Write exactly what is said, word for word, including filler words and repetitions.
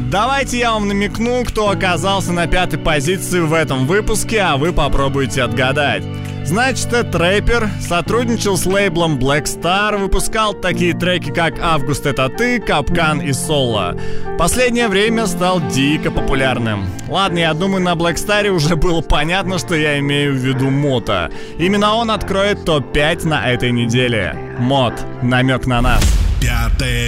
Давайте я вам намекну, кто оказался на пятой позиции в этом выпуске, а вы попробуйте отгадать. Значит, этот рэпер сотрудничал с лейблом Black Star, выпускал такие треки, как «Август — это ты», «Капкан» и «Соло». Последнее время стал дико популярным. Ладно, я думаю, на Black Star уже было понятно, что я имею в виду Мота. Именно он откроет топ пять на этой неделе. Мот. Намек на нас. Пятое